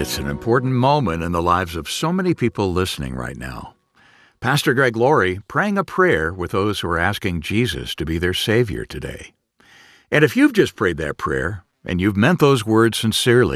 It's an important moment in the lives of so many people listening right now. Pastor Greg Laurie praying a prayer with those who are asking Jesus to be their Savior today. And if you've just prayed that prayer, and you've meant those words sincerely,